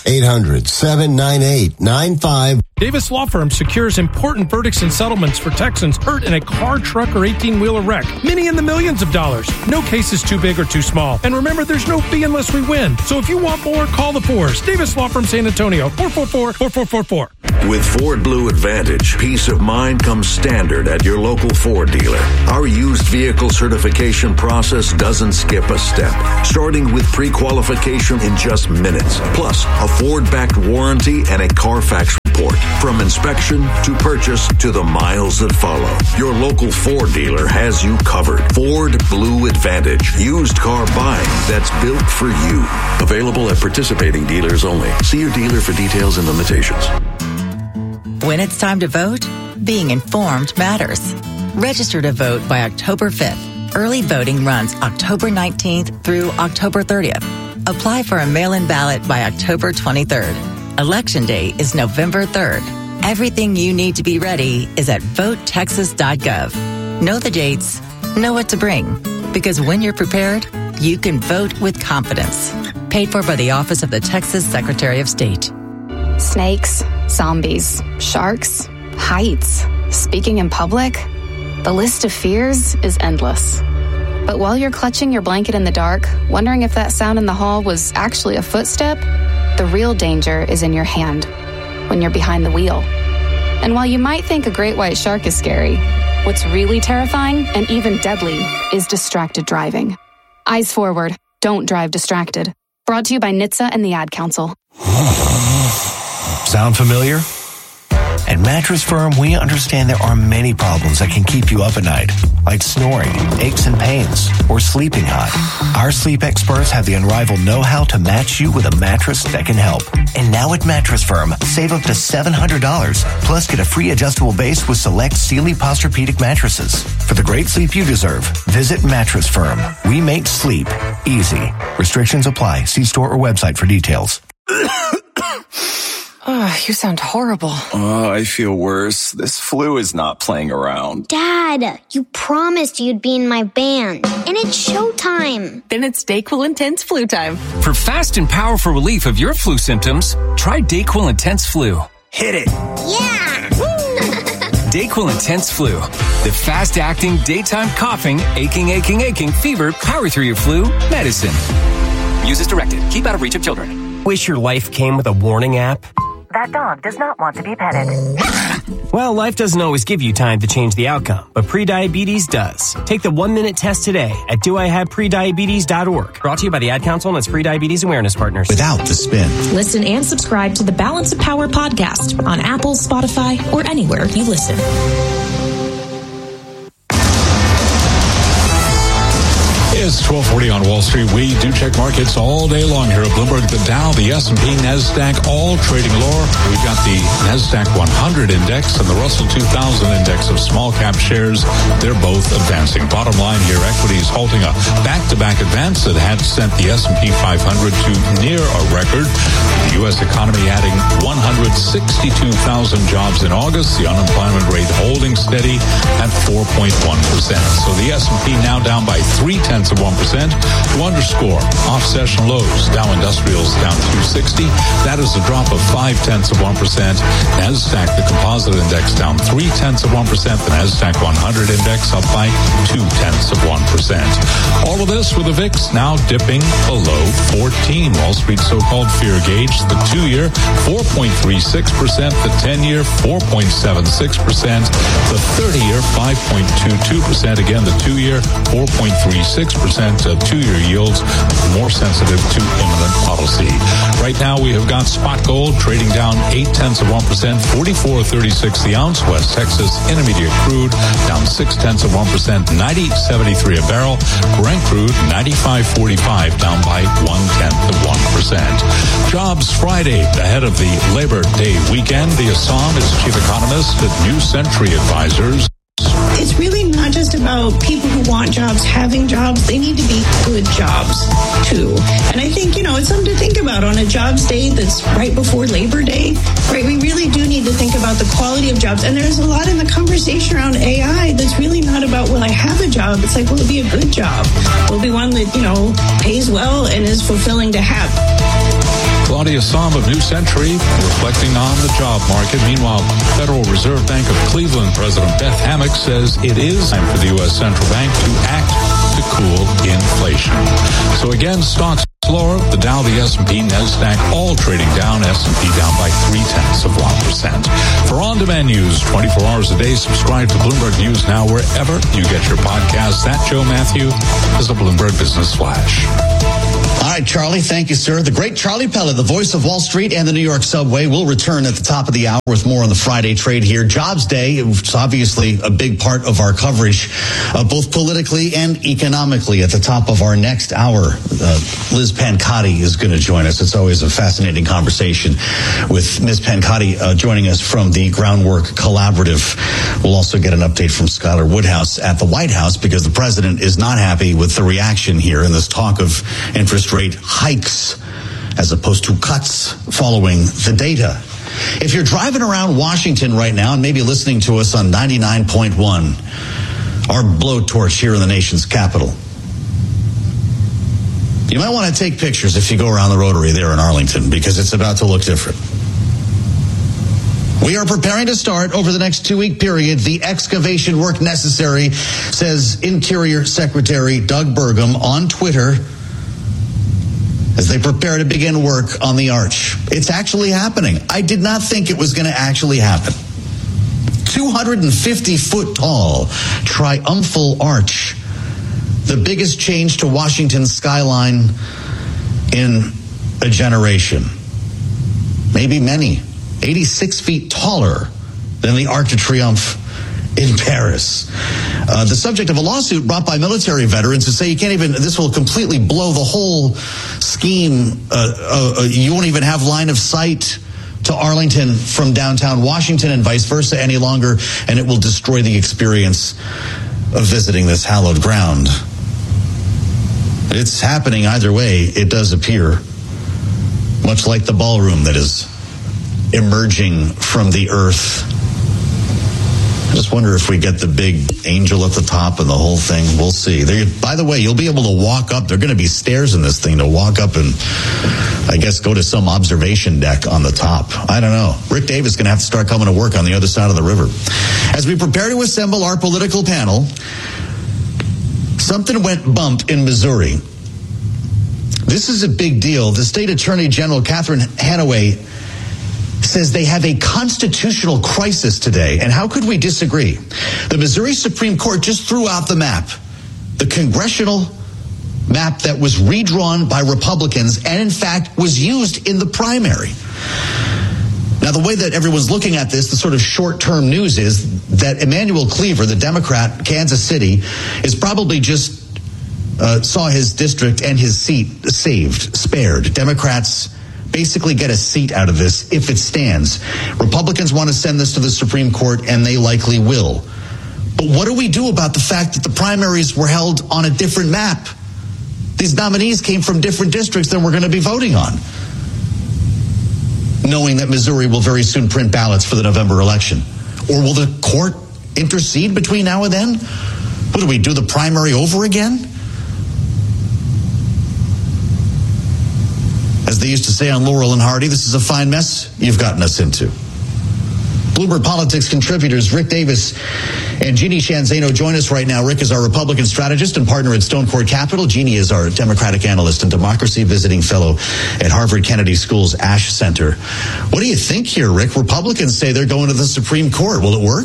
800-798-9512. Davis Law Firm secures important verdicts and settlements for Texans hurt in a car, truck, or 18-wheeler wreck. Many in the millions of dollars. No case is too big or too small. And remember, there's no fee unless we win. So if you want more, call the Fours. Davis Law Firm, San Antonio, 444-4444. With Ford Blue Advantage, peace of mind comes standard at your local Ford dealer. Our used vehicle certification process doesn't skip a step, starting with pre-qualification in just minutes, plus a Ford-backed warranty and a Carfax report. From inspection to purchase to the miles that follow, your local Ford dealer has you covered. Ford Blue Advantage, used car buying that's built for you. Available at participating dealers only. See your dealer for details and limitations. When it's time to vote, being informed matters. Register to vote by October 5th. Early voting runs October 19th through October 30th. Apply for a mail-in ballot by October 23rd. Election Day is November 3rd. Everything you need to be ready is at votetexas.gov. Know the dates, know what to bring, because when you're prepared, you can vote with confidence. Paid for by the Office of the Texas Secretary of State. Snakes, zombies, sharks, heights, speaking in public. The list of fears is endless. But while you're clutching your blanket in the dark, wondering if that sound in the hall was actually a footstep, the real danger is in your hand, when you're behind the wheel. And while you might think a great white shark is scary, what's really terrifying and even deadly is distracted driving. Eyes forward, don't drive distracted. Brought to you by NHTSA and the Ad Council. Sound familiar? At Mattress Firm, we understand there are many problems that can keep you up at night, like snoring, aches and pains, or sleeping hot. Our sleep experts have the unrivaled know-how to match you with a mattress that can help. And now at Mattress Firm, save up to $700, plus get a free adjustable base with select Sealy Posturepedic mattresses. For the great sleep you deserve, visit Mattress Firm. We make sleep easy. Restrictions apply. See store or website for details. Oh, you sound horrible. Oh, I feel worse. This flu is not playing around. Dad, you promised you'd be in my band, and it's showtime. Then it's DayQuil Intense Flu time. For fast and powerful relief of your flu symptoms, try DayQuil Intense Flu. Hit it. Yeah. DayQuil Intense Flu. The fast-acting, daytime coughing, aching, fever, power through your flu medicine. Use as directed. Keep out of reach of children. Wish your life came with a warning app? That dog does not want to be petted. Well, life doesn't always give you time to change the outcome, but prediabetes does. Take the 1-minute test today at doihaveprediabetes.org. Brought to you by the Ad Council and its pre-diabetes awareness partners. Without the spin. Listen and subscribe to the Balance of Power podcast on Apple, Spotify, or anywhere you listen. It's 12:40 on Wall Street. We do check markets all day long here at Bloomberg. The Dow, the S&P, NASDAQ, all trading lower. We've got the NASDAQ 100 index and the Russell 2000 index of small cap shares. They're both advancing. Bottom line here, equities holding a back-to-back advance that had sent the S&P 500 to near a record. The U.S. economy adding 162,000 jobs in August. The unemployment rate holding steady at 4.1%. So the S&P now down by 0.3%. To underscore off-session lows, Dow Industrials down 260. That is a drop of 0.5%. NASDAQ, the composite index, down 0.3%. The NASDAQ 100 index up by 0.2%. All of this with the VIX now dipping below 14. Wall Street so-called fear gauge, the 2-year 4.36%, the 10-year 4.76%, the 30-year 5.22%. Again, the 2-year 4.36%. 2-year yields more sensitive to imminent policy. Right now, we have got spot gold trading down 0.8%, $44.36 the ounce. West Texas Intermediate crude down 0.6%, $90.73 a barrel. Brent crude $95.45, down by 0.1%. Jobs Friday ahead of the Labor Day weekend. The Assam is chief economist at New Century Advisors. It's really not just about people who want jobs having jobs. They need to be good jobs, too. And I think, it's something to think about on a jobs day that's right before Labor Day, right? We really do need to think about the quality of jobs. And there's a lot in the conversation around AI that's really not about, will I have a job? It's like, will it be a good job? Will it be one that, pays well and is fulfilling to have? Claudia Sahm of New Century reflecting on the job market. Meanwhile, Federal Reserve Bank of Cleveland President Beth Hammack says it is time for the U.S. Central Bank to act to cool inflation. So again, stocks lower. The Dow, the S&P, NASDAQ all trading down. S&P down by 0.3%. For on-demand news 24 hours a day, subscribe to Bloomberg News Now wherever you get your podcasts. That Joe Matthew is a Bloomberg Business Flash. All right, Charlie, thank you, sir. The great Charlie Pellet, the voice of Wall Street and the New York subway, will return at the top of the hour with more on the Friday trade here. Jobs Day, it's obviously a big part of our coverage, both politically and economically. At the top of our next hour, Liz Pancotti is going to join us. It's always a fascinating conversation with Ms. Pancotti joining us from the Groundwork Collaborative. We'll also get an update from Skylar Woodhouse at the White House because the president is not happy with the reaction here in this talk of interest rate hikes as opposed to cuts following the data. If you're driving around Washington right now and maybe listening to us on 99.1, our blowtorch here in the nation's capital, you might want to take pictures if you go around the Rotary there in Arlington because it's about to look different. We are preparing to start over the next 2-week period the excavation work necessary, says Interior Secretary Doug Burgum on Twitter, as they prepare to begin work on the arch. It's actually happening. I did not think it was going to actually happen. 250-foot tall, triumphal arch. The biggest change to Washington's skyline in a generation. Maybe many. 86 feet taller than the Arc de Triomphe in Paris. The subject of a lawsuit brought by military veterans who say you can't even, this will completely blow the whole scheme. You won't even have line of sight to Arlington from downtown Washington and vice versa any longer, and it will destroy the experience of visiting this hallowed ground. It's happening either way, it does appear, much like the ballroom that is emerging from the earth. I just wonder if we get the big angel at the top and the whole thing. We'll see. By the way, you'll be able to walk up. There are going to be stairs in this thing to walk up and, I guess, go to some observation deck on the top. I don't know. Rick Davis is going to have to start coming to work on the other side of the river. As we prepare to assemble our political panel, something went bump in Missouri. This is a big deal. The state attorney general, Catherine Hanaway, says they have a constitutional crisis today. And how could we disagree? The Missouri Supreme Court just threw out the map, the congressional map that was redrawn by Republicans and, in fact, was used in the primary. Now, the way that everyone's looking at this, the sort of short-term news is that Emanuel Cleaver, the Democrat, Kansas City, is probably just saw his district and his seat spared. Democrats basically get a seat out of this if it stands. Republicans want to send this to the Supreme Court, and they likely will. But what do we do about the fact that the primaries were held on a different map? These nominees came from different districts than we're going to be voting on, knowing that Missouri will very soon print ballots for the November election. Or will the court intercede between now and then? What do we do, the primary over again? As they used to say on Laurel and Hardy, this is a fine mess you've gotten us into. Bloomberg Politics contributors Rick Davis and Jeannie Shanzano join us right now. Rick is our Republican strategist and partner at Stone Court Capital. Jeannie is our Democratic analyst and democracy visiting fellow at Harvard Kennedy School's Ash Center. What do you think here, Rick? Republicans say they're going to the Supreme Court. Will it work?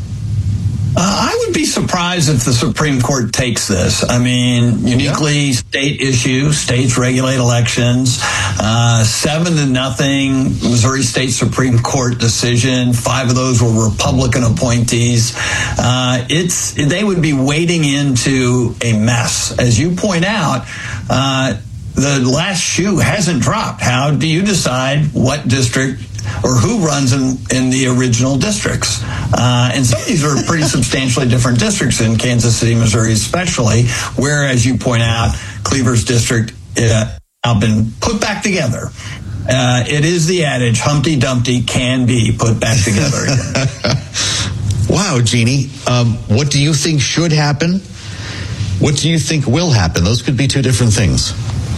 I would be surprised if the Supreme Court takes this. I mean, uniquely state issue, states regulate elections, 7-0 Missouri State Supreme Court decision. 5 of those were Republican appointees. They would be wading into a mess. As you point out, the last shoe hasn't dropped. How do you decide what district or who runs in the original districts? And some of these are pretty substantially different districts in Kansas City, Missouri especially, where, as you point out, Cleaver's district now been put back together. It is the adage, Humpty Dumpty can be put back together again. Wow, Jeannie. What do you think should happen? What do you think will happen? Those could be two different things.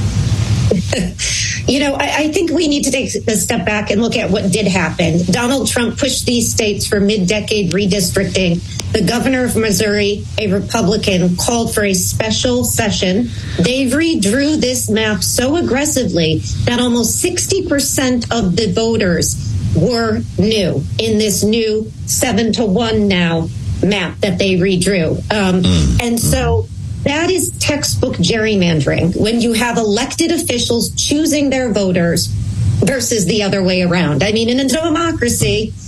I think we need to take a step back and look at what did happen. Donald Trump pushed these states for mid-decade redistricting. The governor of Missouri, a Republican, called for a special session. They redrew this map so aggressively that almost 60% of the voters were new in this new 7-1 now map that they redrew. And so that is textbook gerrymandering, when you have elected officials choosing their voters versus the other way around. I mean, in a democracy,